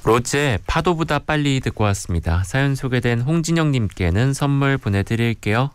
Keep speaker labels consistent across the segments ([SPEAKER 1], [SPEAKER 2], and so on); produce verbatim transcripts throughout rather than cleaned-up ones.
[SPEAKER 1] 로제 파도보다 빨리 듣고 왔습니다. 사연 소개된 홍진영님께는 선물 보내드릴게요.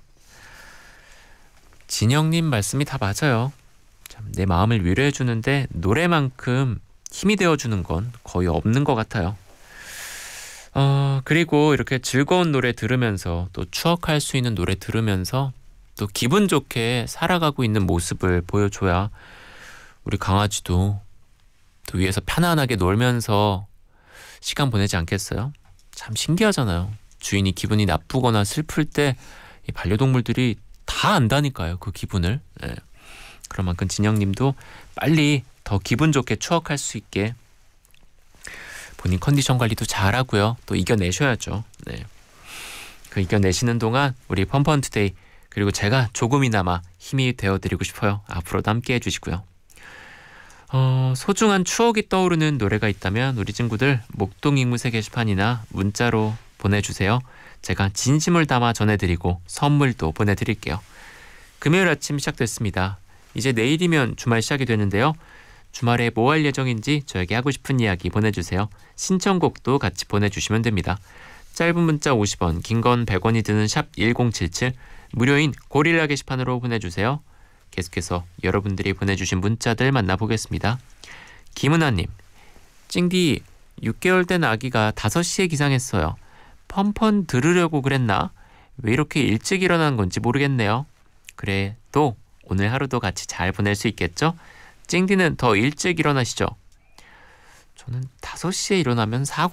[SPEAKER 1] 진영님 말씀이 다 맞아요. 참, 내 마음을 위로해주는데 노래만큼 힘이 되어주는 건 거의 없는 것 같아요. 어, 그리고 이렇게 즐거운 노래 들으면서 또 추억할 수 있는 노래 들으면서 또 기분 좋게 살아가고 있는 모습을 보여줘야 우리 강아지도 또 위에서 편안하게 놀면서 시간 보내지 않겠어요? 참 신기하잖아요. 주인이 기분이 나쁘거나 슬플 때 이 반려동물들이 다 안다니까요. 그 기분을. 네. 그런 만큼 진영님도 빨리 더 기분 좋게 추억할 수 있게 본인 컨디션 관리도 잘하고요. 또 이겨내셔야죠. 네. 그 이겨내시는 동안 우리 펀펀투데이 그리고 제가 조금이나마 힘이 되어드리고 싶어요. 앞으로도 함께 해주시고요. 어, 소중한 추억이 떠오르는 노래가 있다면 우리 친구들 목동잉무새 게시판이나 문자로 보내주세요. 제가 진심을 담아 전해드리고 선물도 보내드릴게요. 금요일 아침 시작됐습니다. 이제 내일이면 주말 시작이 되는데요. 주말에 뭐 할 예정인지 저에게 하고 싶은 이야기 보내주세요. 신청곡도 같이 보내주시면 됩니다. 짧은 문자 오십 원, 긴 건 백 원이 드는 샵 일공칠칠, 무료인 고릴라 게시판으로 보내주세요. 계속해서 여러분들이 보내주신 문자들 만나보겠습니다. 김은아님, 찡디 육 개월 된 아기가 다섯 시에 기상했어요. 펀펀 들으려고 그랬나? 왜 이렇게 일찍 일어난 건지 모르겠네요. 그래, 또 오늘 하루도 같이 잘 보낼 수 있겠죠? 찡디는 더 일찍 일어나시죠? 저는 다섯 시에 일어나면 사고